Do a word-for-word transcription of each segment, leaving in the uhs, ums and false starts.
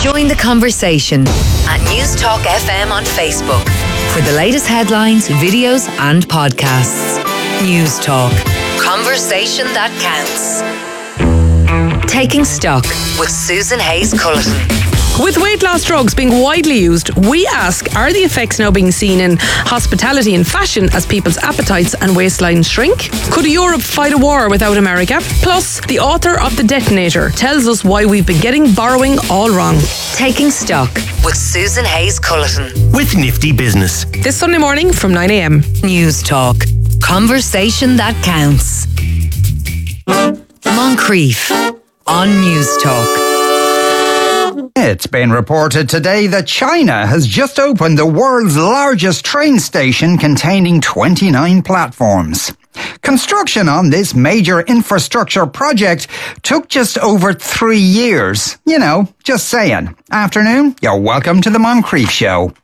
Join the conversation at News Talk F M on Facebook for the latest headlines, videos and podcasts. News Talk. Conversation that counts. Taking Stock with Susan Hayes-Culliton. With weight loss drugs being widely used, we ask, are the effects now being seen in hospitality and fashion as people's appetites and waistlines shrink? Could Europe fight a war without America? Plus, the author of The Detonator tells us why we've been getting borrowing all wrong. Taking Stock with Susan Hayes-Culliton. With Nifty Business. This Sunday morning from nine a m. News Talk. Conversation that counts. Moncrief on News Talk. It's been reported today that China has just opened the world's largest train station containing twenty-nine platforms. Construction on this major infrastructure project took just over three years. You know, just saying. Afternoon, you're welcome to the Moncrief Show.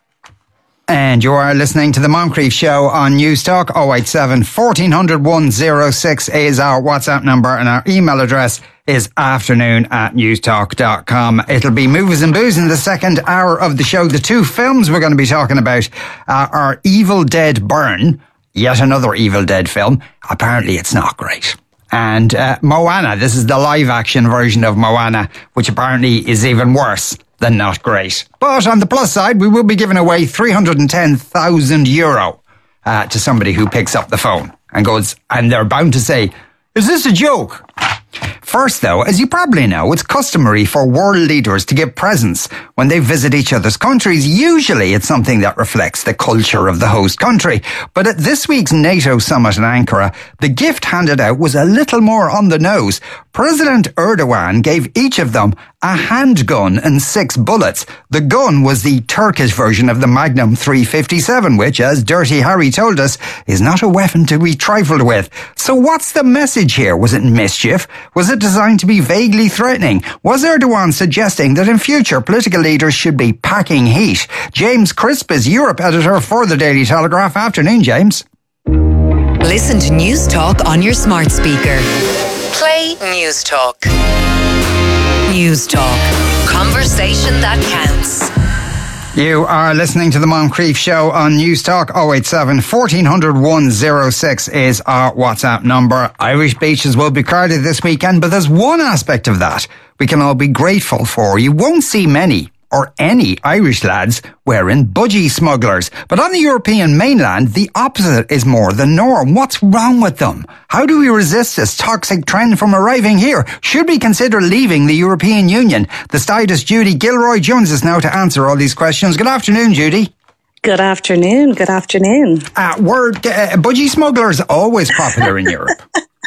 And you are listening to the Moncrief Show on News Talk. oh eight seven, fourteen hundred, one oh six is our WhatsApp number, and our email address is afternoon at newstalk dot com. It'll be Movies and Booze in the second hour of the show. The two films we're going to be talking about uh, are Evil Dead Burn, yet another Evil Dead film. Apparently it's not great. And uh, Moana, this is the live action version of Moana, which apparently is even worse than not great. But on the plus side, we will be giving away three hundred ten thousand euro uh, to somebody who picks up the phone and goes, and they're bound to say, is this a joke? First, though, as you probably know, it's customary for world leaders to give presents when they visit each other's countries. Usually it's something that reflects the culture of the host country. But at this week's NATO summit in Ankara, the gift handed out was a little more on the nose. President Erdogan gave each of them a handgun and six bullets. The gun was the Turkish version of the Magnum three fifty-seven, which, as Dirty Harry told us, is not a weapon to be trifled with. So what's the message here? Was it mischief? Was it designed to be vaguely threatening? Was Erdogan suggesting that in future political leaders should be packing heat? James Crisp is Europe editor for the Daily Telegraph. Afternoon, James. Listen to News Talk on your smart speaker. Play News Talk. News Talk. Conversation that counts. You are listening to the Moncrief Show on News Talk. oh eight seven, fourteen hundred, one oh six is our WhatsApp number. Irish beaches will be crowded this weekend, but there's one aspect of that we can all be grateful for. You won't see many or any Irish lads wearing budgie smugglers. But on the European mainland, the opposite is more the norm. What's wrong with them? How do we resist this toxic trend from arriving here? Should we consider leaving the European Union? The stylist Judy Gilroy joins us now to answer all these questions. Good afternoon, Judy. Good afternoon. Good afternoon. Uh, were uh, budgie smugglers always popular in Europe?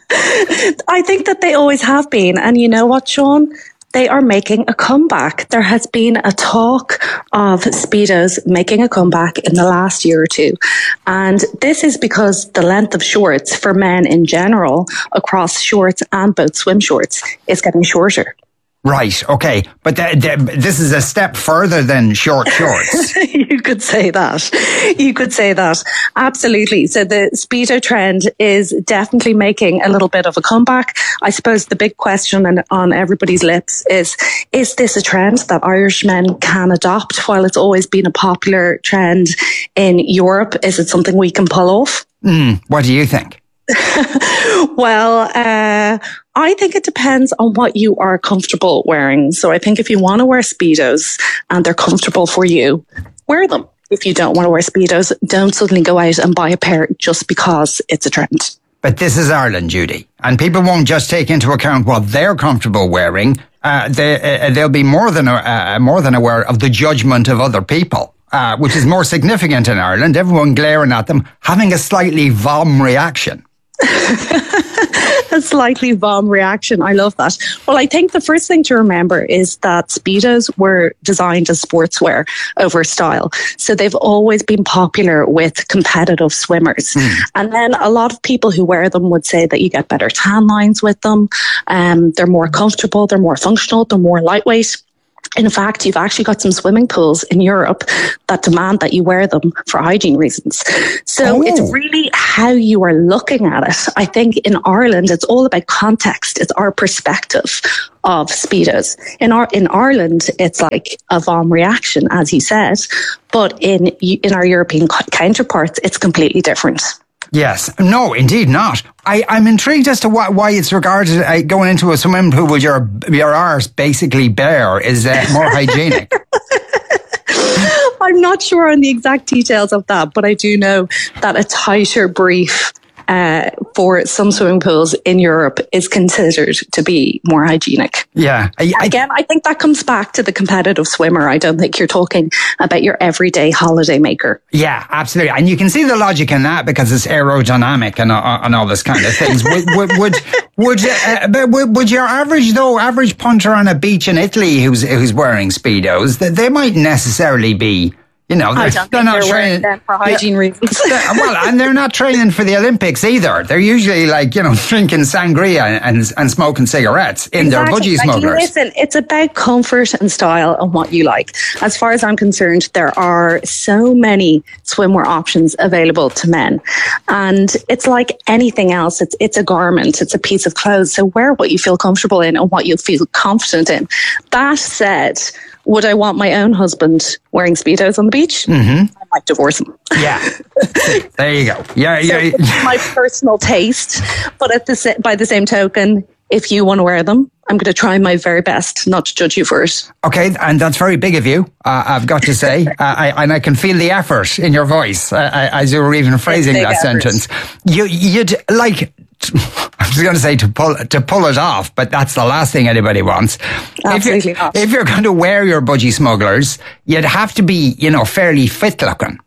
I think that they always have been. And you know what, Sean? They are making a comeback. There has been a talk of Speedos making a comeback in the last year or two. And this is because the length of shorts for men in general across shorts and both swim shorts is getting shorter. Right, okay. But the, the, this is a step further than short shorts. You could say that. You could say that. Absolutely. So the Speedo trend is definitely making a little bit of a comeback. I suppose the big question on everybody's lips is, is this a trend that Irishmen can adopt while it's always been a popular trend in Europe? Is it something we can pull off? Mm, what do you think? Well, uh, I think it depends on what you are comfortable wearing. So I think if you want to wear Speedos and they're comfortable for you, wear them. If you don't want to wear Speedos, don't suddenly go out and buy a pair just because it's a trend. But this is Ireland, Judy, and people won't just take into account what they're comfortable wearing. Uh, they, uh, they'll be more than uh, more than aware of the judgment of other people. Uh, which is more significant in Ireland. Everyone glaring at them, having a slightly vom reaction. A slightly vom reaction. I love that. Well, I think the first thing to remember is that Speedos were designed as sportswear over style. So they've always been popular with competitive swimmers. Mm. And then a lot of people who wear them would say that you get better tan lines with them. Um, they're more comfortable, they're more functional, they're more lightweight. In fact, you've actually got some swimming pools in Europe that demand that you wear them for hygiene reasons. So oh. it's really how you are looking at it. I think in Ireland, it's all about context. It's our perspective of Speedos. In our in Ireland, it's like a vom reaction, as you said. But in in our European counterparts, it's completely different. Yes. No, indeed not. I, I'm intrigued as to why, why it's regarded uh, going into a swimming pool with your your arse basically bare is uh, more hygienic. I'm not sure on the exact details of that, but I do know that a tighter brief uh, for some swimming pools in Europe is considered to be more hygienic. Yeah. I, I, Again, I think that comes back to the competitive swimmer. I don't think you're talking about your everyday holiday maker. Yeah, absolutely. And you can see the logic in that because it's aerodynamic and, uh, and all this kind of things. would, would, would, would, uh, would, would your average, though, average punter on a beach in Italy who's, who's wearing Speedos, they, they might necessarily be, you know, they're, I don't they're think not they're training wearing them for hygiene yeah, reasons. well, and they're not training for the Olympics either. They're usually like, you know, drinking sangria and and smoking cigarettes in exactly. their budgie like, smugglers. Listen, it's about comfort and style and what you like. As far as I'm concerned, there are so many swimwear options available to men. And it's like anything else. It's it's a garment. It's a piece of clothes. So wear what you feel comfortable in and what you feel confident in. That said, would I want my own husband wearing Speedos on the beach? Mm-hmm. I might divorce him. Yeah. There you go. Yeah, So yeah. it's my personal taste. But at the sa- by the same token, if you want to wear them, I'm going to try my very best not to judge you for it. Okay, and that's very big of you, uh, I've got to say. uh, I, and I can feel the effort in your voice uh, as you were even phrasing that effort. sentence. You, you'd like... I was going to say to pull to pull it off, but that's the last thing anybody wants. Absolutely if you're, not. If you're going to wear your budgie smugglers, you'd have to be, you know, fairly fit looking.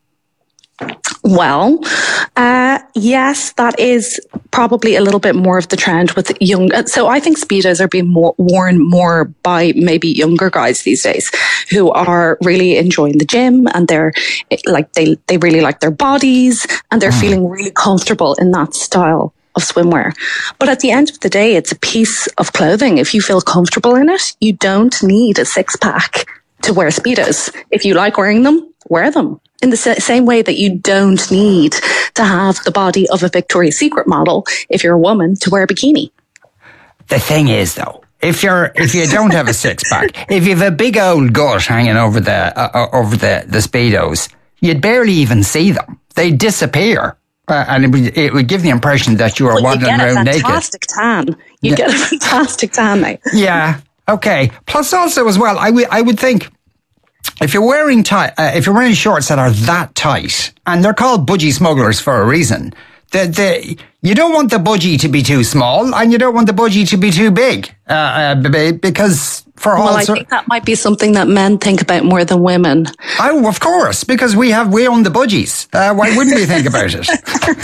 Well, uh, yes, that is probably a little bit more of the trend with young. So I think Speedos are being more, worn more by maybe younger guys these days who are really enjoying the gym and they're like, they, they really like their bodies and they're mm. feeling really comfortable in that style of swimwear. But at the end of the day, it's a piece of clothing. If you feel comfortable in it, you don't need a six pack to wear Speedos. If you like wearing them, wear them. In the sa- same way that you don't need to have the body of a Victoria's Secret model, if you're a woman, to wear a bikini. The thing is, though, if you're if you don't have a six pack, if you have a big old gut hanging over the uh, over the the Speedos, you'd barely even see them. They disappear. Uh, and it would, it would give the impression that you are well, wandering around naked. You get a fantastic tan. You yeah. get a fantastic tan, mate. Yeah. Okay. Plus, also as well, I would I would think if you're wearing tight, uh, if you're wearing shorts that are that tight, and they're called budgie smugglers for a reason, the the you don't want the budgie to be too small, and you don't want the budgie to be too big, uh, uh, because. For well, all I sor- think that might be something that men think about more than women. Oh, of course, because we have we own the budgies. Uh, why wouldn't we think about it?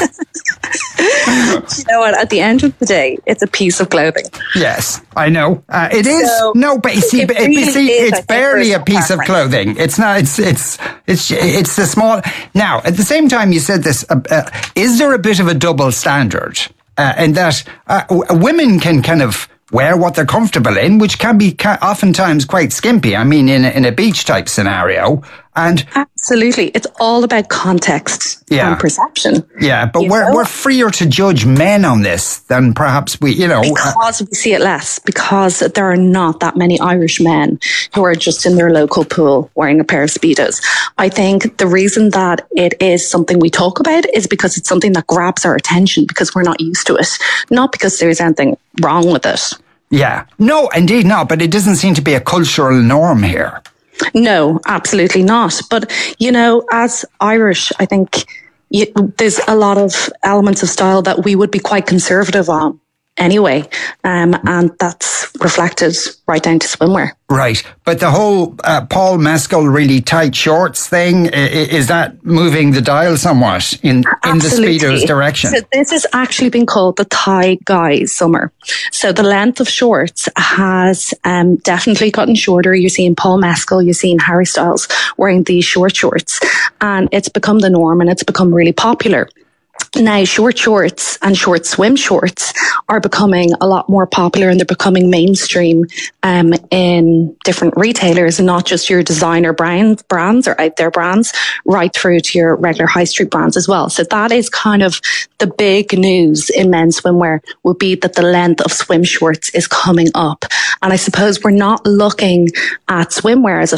You know what? At the end of the day, it's a piece of clothing. Yes, I know uh, it is. So, no, but you see, it but, really but see, is, it's I think, barely a piece personal of clothing. It's not. It's it's it's it's the small. Now, at the same time, you said this. Uh, uh, is there a bit of a double standard uh, in that uh, w- women can kind of wear what they're comfortable in, which can be ca- oftentimes quite skimpy. I mean, in a, in a beach type scenario, and absolutely, it's all about context yeah. and perception. Yeah, but you we're know? we're freer to judge men on this than perhaps we, you know, because we see it less. Because there are not that many Irish men who are just in their local pool wearing a pair of Speedos. I think the reason that it is something we talk about is because it's something that grabs our attention because we're not used to it, not because there's anything wrong with it. Yeah, no, indeed not. But it doesn't seem to be a cultural norm here. No, absolutely not. But, you know, as Irish, I think you, there's a lot of elements of style that we would be quite conservative on anyway. Um, and that's reflected right down to swimwear. Right. But the whole uh, Paul Mescal really tight shorts thing, I- is that moving the dial somewhat in, in the Speedo's direction? So this has actually been called the Thai guy summer. So the length of shorts has um, definitely gotten shorter. You're seeing Paul Mescal, you're seeing Harry Styles wearing these short shorts. And it's become the norm and it's become really popular. Now, short shorts and short swim shorts are becoming a lot more popular, and they're becoming mainstream um, in different retailers, and not just your designer brand, brands or out there brands, right through to your regular high street brands as well. So that is kind of the big news in men's swimwear, would be that the length of swim shorts is coming up. And I suppose we're not looking at swimwear as a